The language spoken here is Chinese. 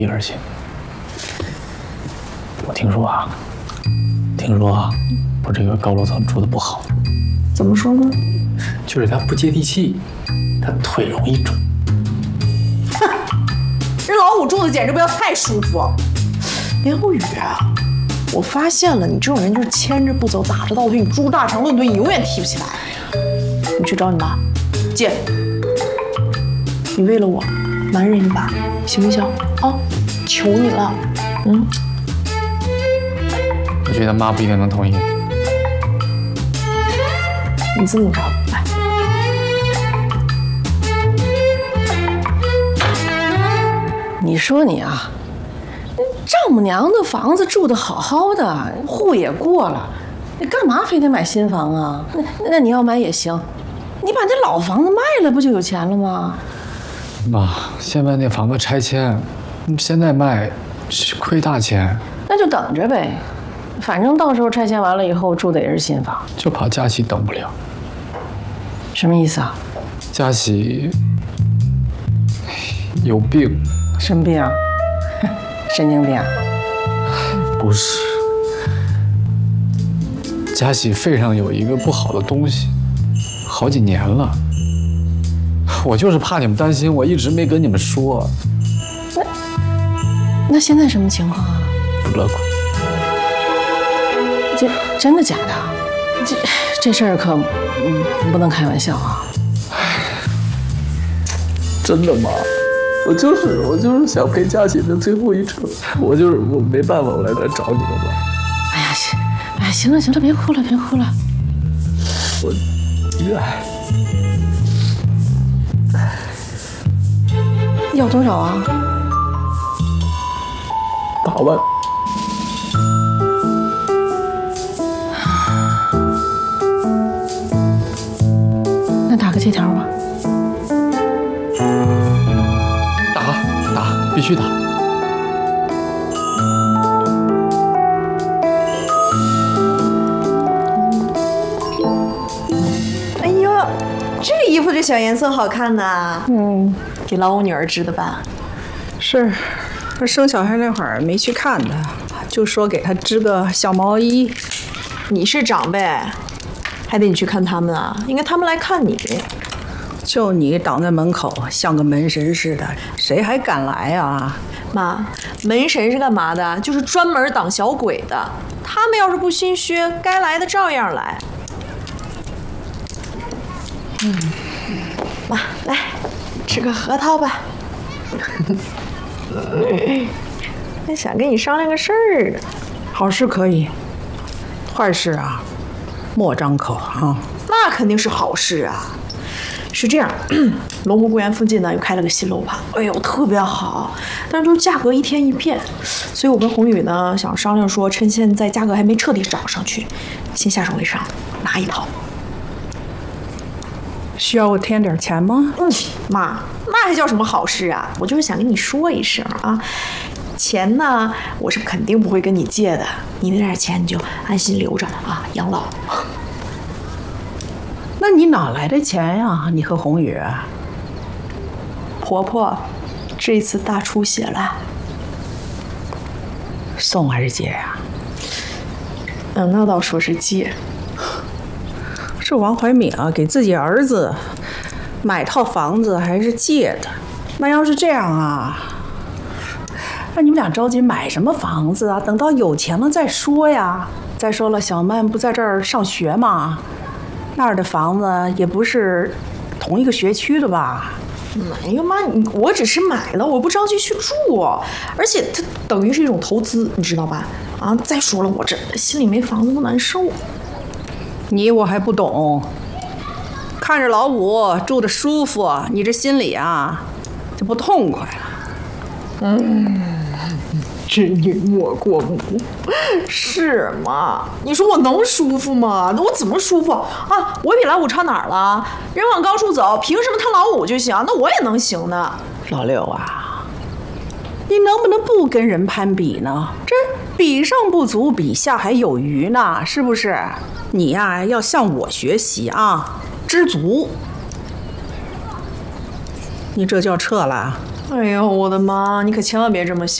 而行。我听说啊，我这个高楼层住的不好。 怎么说呢？ 就是它不接地气，它腿容易肿。 哼，这老五住的简直不要太舒服。连后雨啊，我发现了，你这种人就是牵着不走，打着倒退，你猪大肠论顿，你永远提不起来。你去找你妈，姐，你为了我瞒人一把，行不行啊？求你了， 我觉得妈不一定能同意。 你这么着，来，你说你啊，丈母娘的房子住得好好的，户也过了，你干嘛非得买新房啊？那你要买也行，你把那老房子卖了，不就有钱了吗？ 妈，现在那房子拆迁，现在卖是亏大钱。 那就等着呗，反正到时候拆迁完了以后住的也是新房。 就怕佳琪等不了。 什么意思啊？ 佳琪有病。 什么病啊？神经病？ 不是，佳琪肺上有一个不好的东西，好几年了。我就是怕你们担心，我一直没跟你们说。 那现在什么情况啊？ 不乐观。 这真的假的？这事儿可不能开玩笑啊！ 真的吗？我就是想陪佳琪的最后一程，我没办法，我来这找你们吧。 行了，别哭了。 我要多少啊 ？8万。 那打个借条吧。 打，必须打。 哎呦，这衣服这小颜色好看呐！给老五女儿织的吧？ 是，她生小孩那会儿没去看她，就说给她织个小毛衣。 你是长辈，还得你去看他们啊？应该他们来看你。 就你挡在门口，像个门神似的，谁还敢来啊？ 妈，门神是干嘛的？就是专门挡小鬼的。他们要是不心虚，该来的照样来。妈，来吃个核桃吧。还想跟你商量个事儿。 好事可以，坏事啊，莫张口啊。 那肯定是好事啊。是这样，龙湖公园附近呢又开了个新楼盘，哎呦特别好，但是就是价格一天一变，所以我跟宏宇呢想商量说，趁现在价格还没彻底涨上去，先下手为上，拿一套。 需要我添点钱吗？ 妈，那还叫什么好事啊？我就是想跟你说一声啊，钱呢我是肯定不会跟你借的，你那点钱你就安心留着啊，养老。 那你哪来的钱呀？你和宏宇？ 婆婆这次大出血了， 送还是借呀？ 那倒说是借。 这王怀敏啊，给自己儿子买套房子还是借的？那要是这样啊，那你们俩着急买什么房子啊？等到有钱了再说呀。再说了，小曼不在这儿上学吗？那儿的房子也不是同一个学区的吧？ 哎呀妈，我只是买了，我不着急去住，而且它等于是一种投资，你知道吧？啊，再说了，我这心里没房子都难受。 你我还不懂，看着老五住的舒服，你这心里啊就不痛快了。 知女莫过目，是吗？你说我能舒服吗？那我怎么舒服啊？我比老五差哪儿了？人往高处走，凭什么他老五就行？那我也能行呢。 老六啊，你能不能不跟人攀比呢？这比上不足，比下还有余呢，是不是？你呀，要向我学习啊，知足。你这就撤了？ 哎呦，我的妈！你可千万别这么想。